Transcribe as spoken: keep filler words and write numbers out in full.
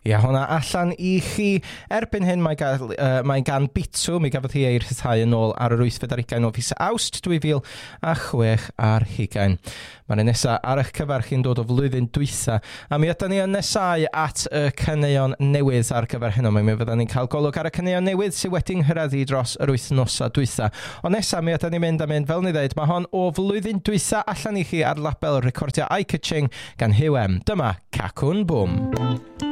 Ia, hwnna allan i chi. Erbyn hyn mae, gael, uh, mae gan Bitw, mi gafodd hi ei rhyddhau yn ôl ar yr wythfed ar ugain o fis Awst dwy fil a chwech ar hugain. Mae'r nesaf ar eich cyfer chi'n dod o flwyddyn dwytha, a mi ydyn ni yn nesau at y caneuon newydd ar gyfer hyn o. Mi fydden ni'n cael golwg ar y caneuon newydd sydd wedi'n nghyreddu dros yr wythnosa dwytha. O nesaf mi ydyn ni'n mynd am mynd, fel ni ddeud, mae hon o flwyddyn dwytha allan i chi ar label recordio eye-catching gan Huw M. Dyma Cacwn Bwm.